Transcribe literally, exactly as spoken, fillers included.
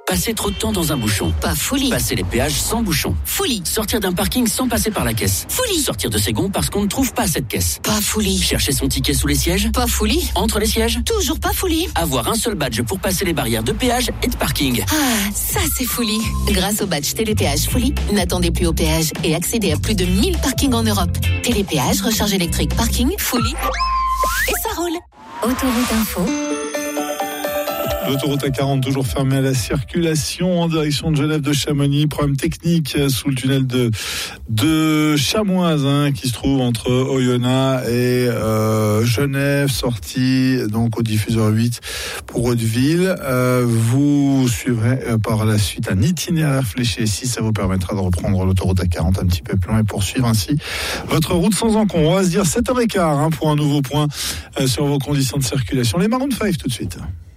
Passer trop de temps dans un bouchon. Pas folie. Passer les péages sans bouchon. Folie. Sortir d'un parking sans passer par la caisse. Folie. Sortir de ses gonds parce qu'on ne trouve pas cette caisse. Pas folie. Chercher son ticket sous les sièges. Pas folie. Entre les sièges. Toujours pas folie. Avoir un seul badge pour passer les barrières de péage et de parking. Ah, ça c'est folie. Grâce au badge Télépéage Folie, n'attendez plus au péage et accédez à plus de mille parkings en Europe. Télépéage, recharge électrique, parking, Folie. Et ça roule. Autoroute Info. L'autoroute A quarante toujours fermée à la circulation en direction de Genève de Chamonix. Problème technique sous le tunnel de, de Chamoise hein, qui se trouve entre Oyonnax et euh, Genève, sortie donc au diffuseur huit pour Hauteville. Euh, vous suivrez euh, par la suite un itinéraire fléché ici. Ça vous permettra de reprendre l'autoroute A quarante un petit peu plus loin et poursuivre ainsi votre route sans encombre. On va se dire sept heures quinze hein, pour un nouveau point euh, sur vos conditions de circulation. Les Maroon cinq tout de suite.